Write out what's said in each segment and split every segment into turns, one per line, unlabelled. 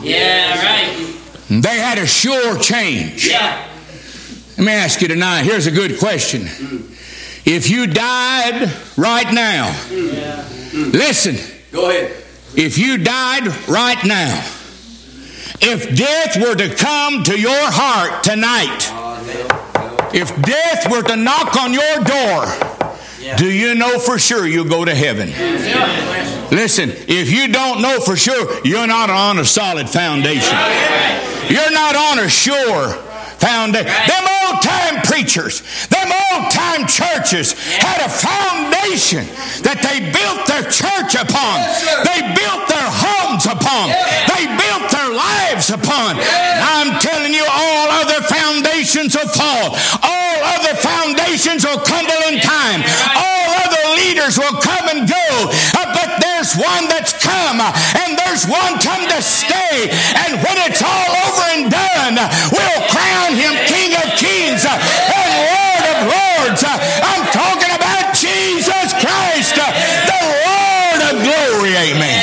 Yeah, right.
They had a sure change.
Yeah.
Let me ask you tonight, here's a good question. If you died right now, listen.
Go ahead.
If you died right now, if death were to come to your heart tonight, if death were to knock on your door, do you know for sure you'll go to heaven? Listen, if you don't know for sure, you're not on a solid foundation. You're not on a sure foundation. Them old-time preachers, them old-time churches had a foundation that they built their church upon. They built their homes upon. They built their lives upon. I'm telling you, all other foundations will fall. All other foundations will crumble in time. All other leaders will come and go. But there's one that's come, and there's one come to stay. And when it's all over and done, we'll crown him King of Kings and Lord of Lords. I'm talking about Jesus Christ, the Lord of glory. Amen.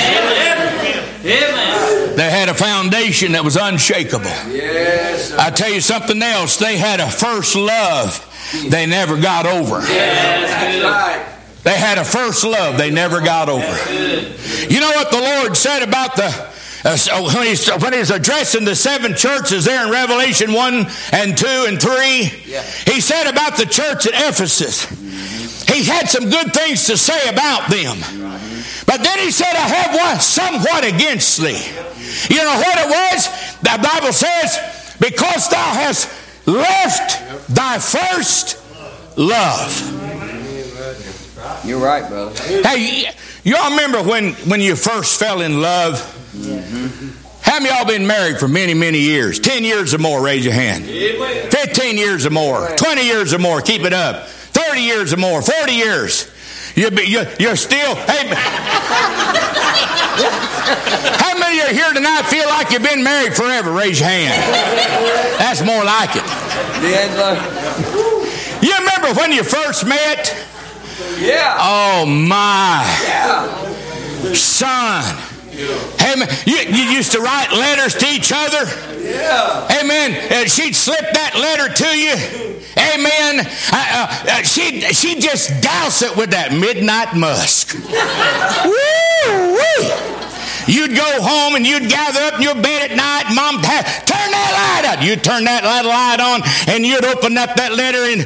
They had a foundation that was unshakable.
Yes.
I tell you something else. They had a first love they never got over.
That's right.
They had a first love they never got over. You know what the Lord said about when he's addressing the 7 churches there in Revelation 1 and 2 and 3? He said about the church at Ephesus, he had some good things to say about them. But then he said, I have one somewhat against thee. You know what it was? The Bible says, because thou hast left thy first love.
You're right, brother.
Hey, y'all remember when you first fell in love? How many of y'all been married for many, many years? 10 years or more, raise your hand. 15 years or more. 20 years or more, keep it up. 30 years or more. 40 years. You're still... Hey, how many of you here tonight feel like you've been married forever? Raise your hand. That's more like it. You remember when you first met?
Yeah.
Oh my.
Yeah.
Son. Hey, man, you used to write letters to each other.
Yeah.
Amen. She'd slip that letter to you. Amen. She'd just douse it with that midnight musk. Woo-wee. You'd go home and you'd gather up in your bed at night. Mom, Dad, turn that light up. You'd turn that light on and you'd open up that letter and...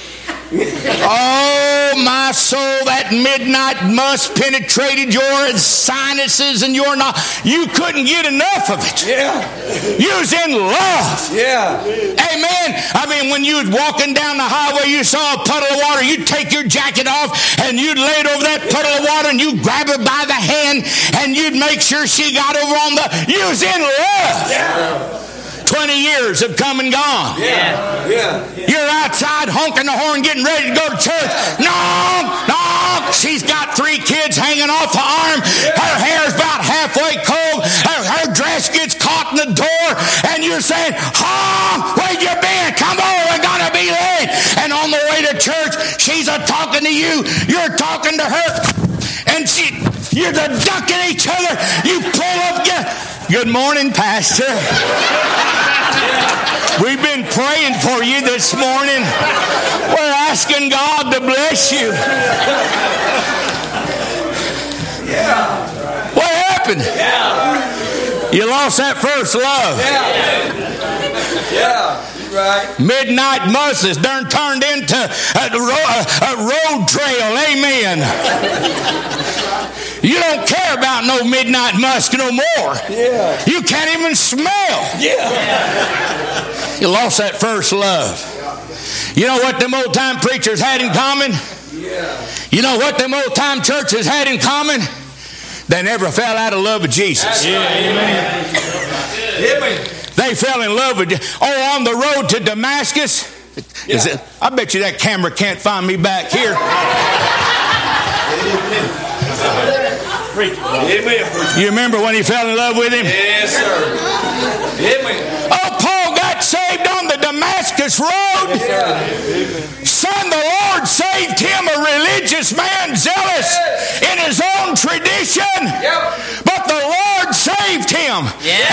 Oh, my soul, that midnight musk penetrated your sinuses and your you couldn't get enough of it.
Yeah.
You was in love.
Yeah.
Amen. I mean, when you was walking down the highway, you saw a puddle of water, you'd take your jacket off and you'd lay it over that puddle of water and you'd grab her by the hand and you'd make sure she got over on you was in love. Yeah. 20 years have come and gone.
Yeah. Yeah.
You're outside honking the horn, getting ready to go to church. No. She's got 3 kids hanging off the arm. Her hair's about halfway cold. Her dress gets caught in the door. And you're saying, where you been? Come on, we're going to be late. And on the way to church, she's talking to you. You're talking to her. And you're ducking each other. You pull up. Good morning, Pastor. We've been praying for you this morning. We're asking God to bless you.
Yeah.
What happened?
Yeah.
You lost that first love.
Yeah. Right.
Midnight musk is turned into a road trail. Amen. You don't care about no midnight musk no more.
Yeah.
You can't even smell.
Yeah.
You lost that first love. You know what them old time preachers had in common?
Yeah.
You know what them old time churches had in common? They never fell out of love with Jesus.
Yeah. Amen. Amen.
They fell in love with on the road to Damascus.
Yeah.
I bet you that camera can't find me back here. You remember when he fell in love with him?
Yes, sir. Amen.
Oh, Paul got saved on the Damascus road.
Yeah.
Son, the Lord saved him, a religious man, zealous in his own tradition.
Yep.
But the Lord saved him.
Yeah.